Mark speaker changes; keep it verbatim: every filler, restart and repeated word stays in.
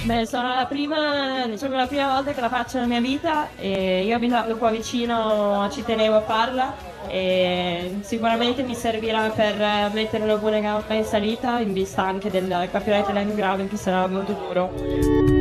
Speaker 1: Beh, sono la prima, diciamo, la prima volta che la faccio nella mia vita e io abitando qua vicino ci tenevo a farla e sicuramente mi servirà per mettere una buona gamba in salita in vista anche del campionato italiano di gravel che sarà molto duro.